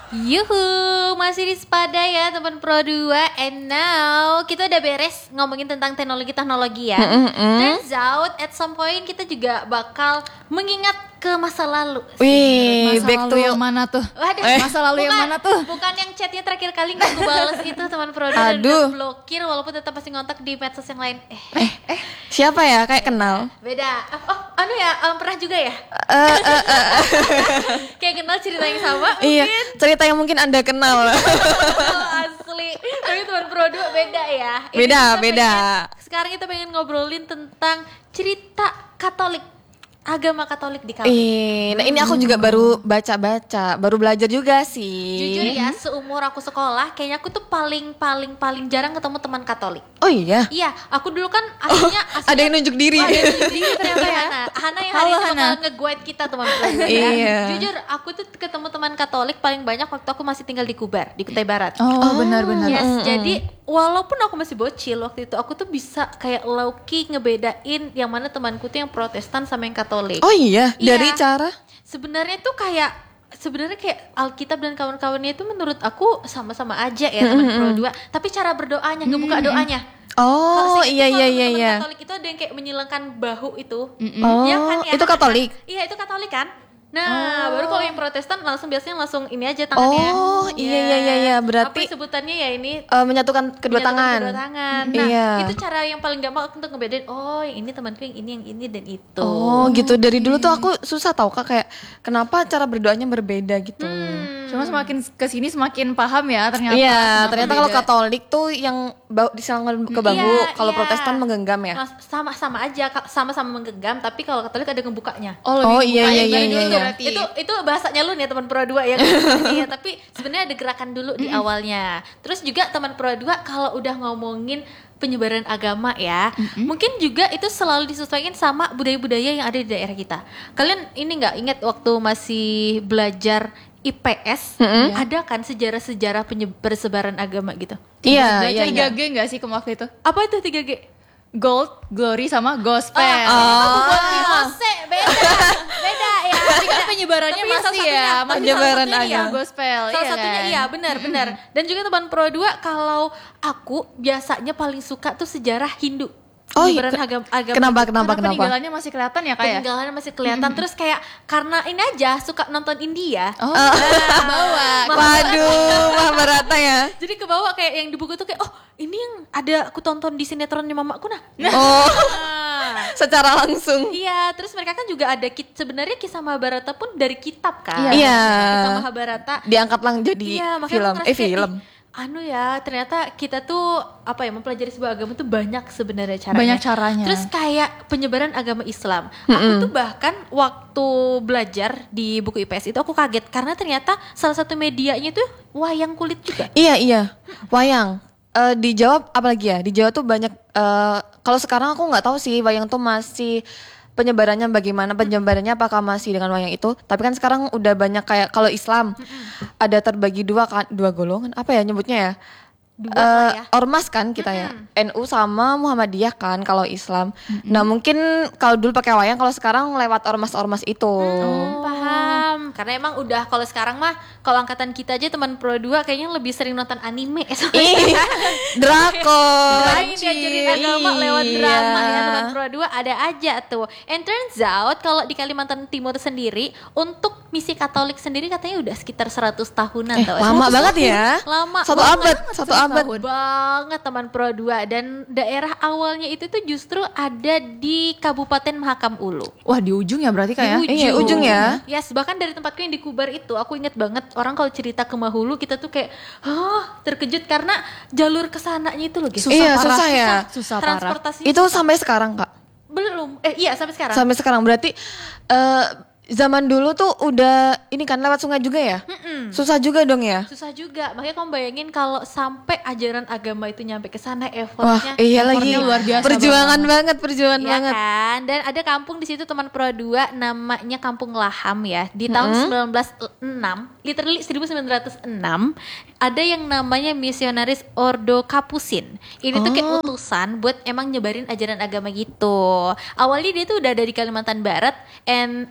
Yuhu, masih di Sepada ya teman Pro 2. And now kita udah beres ngomongin tentang teknologi-teknologi ya. Turns out at some point kita juga bakal mengingat ke masa lalu. Wih, Masa back lalu to yang mana tuh? Waduh, Masa lalu yang mana tuh? Bukan yang chatnya terakhir kali gak gue bales itu teman Pro 2 dan Aduh. udah blokir walaupun tetap masih ngontak di medsos yang lain. siapa ya? Kayak kenal. Beda. Pernah juga ya? Kayak kenal cerita yang sama Iya, mungkin. cerita yang mungkin Anda kenal. Asli. Tapi teman Pro 2 beda ya. Ini Beda, kita beda. Sekarang kita pengen ngobrolin tentang cerita Katolik, agama Katolik di kampus. Nah ini aku juga baru baca-baca, baru belajar juga sih. Jujur ya, seumur aku sekolah, kayaknya aku tuh paling jarang ketemu teman Katolik. Oh iya, Iya, aku dulu kan aslinya ada yang nunjuk diri. ada yang nunjuk diri ternyata ya. Hana yang hari Halo, ini Hana. bakal nge-guide kita teman-teman. Iya. Jujur, aku tuh ketemu teman Katolik paling banyak waktu aku masih tinggal di Kubar, di Kutai Barat. Oh, benar-benar. Yes, jadi walaupun aku masih bocil waktu itu, aku tuh bisa kayak low-key ngebedain yang mana temanku tuh yang Protestan sama yang Katolik. Oh iya, Iya. dari cara. Sebenarnya kayak Alkitab dan kawan-kawannya itu menurut aku sama-sama aja ya teman Pro 2, tapi cara berdoanya, ngebuka doanya. Oh Kalau seingatku iya kalau iya iya teman-teman iya. Katolik itu ada yang kayak menyilangkan bahu itu. Oh, Iya kan ya? itu Katolik. Iya, itu Katolik kan? Nah, baru kalau yang Protestan biasanya langsung ini aja tangannya. Oh, iya, berarti apa sebutannya ya ini? menyatukan kedua tangan. Kedua tangan. Nah, Iya. itu cara yang paling gampang untuk ngebedain. Oh, yang ini temanku, yang ini dan itu. Oh gitu, dari dulu tuh aku susah tau Kak, kayak kenapa cara berdoanya berbeda gitu. Cuma semakin kesini semakin paham ya ternyata. Iya, kenapa ternyata kalau beda. Katolik tuh yang disilangkan ke bahu, Iya, kalau iya. Protestan menggenggam ya. Sama aja, sama-sama menggenggam, tapi kalau Katolik ada ngebukanya. Oh, iya, bukan iya, dari iya, dulu iya. berarti. Itu bahasanya lu nih teman Pro 2 ya. Iya, tapi sebenarnya ada gerakan dulu di awalnya. Terus juga teman Pro 2 kalau udah ngomongin penyebaran agama ya, mungkin juga itu selalu disesuaikan sama budaya-budaya yang ada di daerah kita. Kalian ini nggak ingat waktu masih belajar IPS, ada kan sejarah-sejarah persebaran agama gitu? Iya, iya, iya. 3G enggak sih waktu itu? Apa itu 3G? Gold, glory sama gospel. Jose, beda ya. Tapi kan penyebarannya Tapi masih salah ya, satunya- masih penyebaran salah satunya agama. ya gospel. Salah iya satunya kan? iya, benar. Dan juga teman Pro 2, kalau aku biasanya paling suka tuh sejarah Hindu. Oh, Penyebaran iya. agama Kenapa? Karena peninggalannya masih kelihatan ya kayak. peninggalannya masih kelihatan. Terus kayak karena ini aja suka nonton India. Oh, bawa. Waduh, Mahabharata ya. Jadi ke bawah kayak yang di buku tuh kayak, oh ini yang ada aku tonton di sinetronnya mamaku nah. Oh, Nah. secara langsung. Iya, terus mereka kan juga ada sebenarnya kisah Mahabharata pun dari kitab kan. Iya. Kisah Mahabharata. Diangkat lang jadi Iya, makanya film. aku ngerasa kayak, Film. Ternyata kita tuh mempelajari sebuah agama tuh banyak sebenarnya caranya. Banyak caranya. Terus kayak penyebaran agama Islam. Aku tuh bahkan waktu belajar di buku IPS itu aku kaget karena ternyata salah satu medianya tuh wayang kulit juga. Iya, wayang. Di Jawa apalagi ya? Di Jawa tuh banyak. Kalau sekarang aku nggak tahu sih wayang tuh masih penyebarannya bagaimana, penyebarannya apakah masih dengan wayang itu. Tapi kan sekarang udah banyak kayak kalau Islam ada terbagi dua golongan, apa ya nyebutnya ya? Dua lah ya. Ormas kan kita ya, NU sama Muhammadiyah kan kalau Islam. Nah mungkin kalau dulu pakai wayang, kalau sekarang lewat ormas-ormas itu. Paham. Karena emang udah kalau sekarang mah kalau angkatan kita aja teman Pro 2 kayaknya lebih sering nonton anime. Ih, drakor. Lain diajarin agama lewat Iya. drama ya teman Pro 2 ada aja tuh. And turns out kalau di Kalimantan Timur sendiri untuk misi Katolik sendiri katanya udah sekitar 100 tahunan tau. Lama 100 banget tahun. ya. Lama Satu banget. abad, satu abad. Banget teman Pro 2 dan daerah awalnya itu tuh justru ada di Kabupaten Mahakam Ulu. Wah, di ujung ya berarti kayak. Iya, ujung ya. Yes, bahkan dari tempatku yang di Kubar itu aku inget banget orang kalau cerita ke Mahulu kita tuh kayak terkejut karena jalur kesananya itu loh guys. Iya, susah ya. Susah parah. Transportasinya Itu sampai sekarang Kak. belum. Iya sampai sekarang. Sampai sekarang berarti zaman dulu tuh udah ini kan lewat sungai juga ya. Susah juga dong ya. Susah juga. Makanya kamu bayangin kalau sampai ajaran agama itu nyampe ke sana Wah, effortnya. iya lagi. luar biasa Perjuangan banget, perjuangan Iya banget. kan? Dan ada kampung di situ teman Pro 2 namanya Kampung Laham ya. Di tahun 1906, literally 1906 ada yang namanya misionaris Ordo Kapusin. Ini tuh kayak utusan buat emang nyebarin ajaran agama gitu. Awalnya dia tuh udah dari Kalimantan Barat, and abis itu dia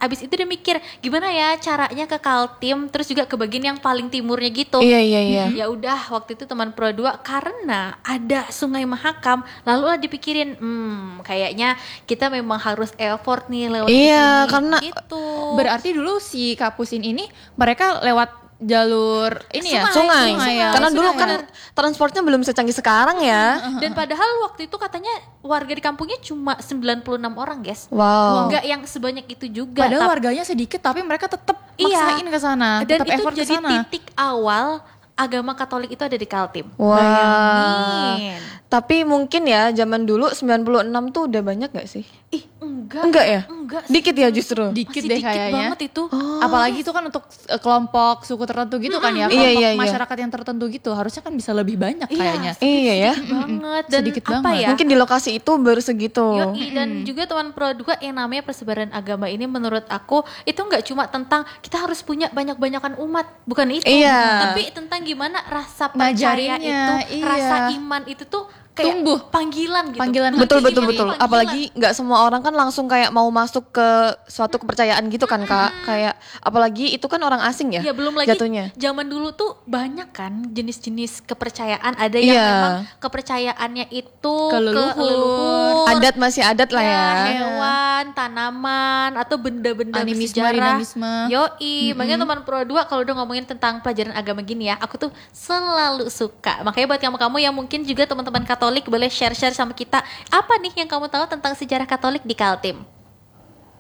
mikir gimana ya caranya ke Kaltim, terus juga ke bagian yang paling timurnya gitu. Iya. Ya udah waktu itu teman Pro 2 karena ada Sungai Mahakam, lalu lah dipikirin, kayaknya kita memang harus effort nih lewat Iya, sini, karena gitu. Berarti dulu si Kapusin ini mereka lewat jalur ini ya, sungai. ya. Karena dulu Sungai. kan transportnya belum secanggih sekarang ya. Dan padahal waktu itu katanya warga di kampungnya cuma 96 orang, guys. Wow. Enggak yang sebanyak itu juga. Padahal Tapi- warganya sedikit tapi mereka tetap Iya. maksain ke sana, dan tetap itu effort ke jadi sana. titik awal agama Katolik itu ada di Kaltim. Wah. Bayangin. Tapi mungkin ya zaman dulu 96 tuh udah banyak gak sih? Ih, enggak. Enggak ya? Enggak sih. Dikit ya justru. Dikit Masih deh dikit kayaknya. banget itu. Apalagi itu kan untuk kelompok suku tertentu gitu kan ya, Iya, kelompok iya. masyarakat yang tertentu gitu, harusnya kan bisa lebih banyak Iya. kayaknya. Iya ya. Banget. Dan Sedikit apa banget. ya? Mungkin di lokasi itu baru segitu. Yoi, dan juga teman Pro 2 yang namanya persebaran agama ini menurut aku itu nggak cuma tentang kita harus punya banyak-banyakan umat, bukan itu. Iya. Tapi tentang gimana rasa percaya Ngajarinnya, itu, iya. rasa iman itu tuh kayak Tumbuh. panggilan gitu. Panggilan Betul Hati betul ini betul. panggilan. Apalagi nggak semua orang kan langsung kayak mau masuk ke suatu kepercayaan gitu kan Kak. Kayak apalagi itu kan orang asing ya. Ya belum lagi jatuhnya. zaman dulu tuh banyak kan jenis-jenis kepercayaan. Ada yang Iya. memang kepercayaannya itu Ke leluhur. Adat masih adat lah ya. hewan, tanaman atau benda-benda Animisme, bersejarah. dinamisme. Yoi, makanya teman Pro 2 kalau udah ngomongin tentang pelajaran agama gini ya, aku tuh selalu suka. Makanya buat kamu-kamu yang mungkin juga teman-teman Katolik boleh share-share sama kita, apa nih yang kamu tahu tentang sejarah Katolik di Kaltim?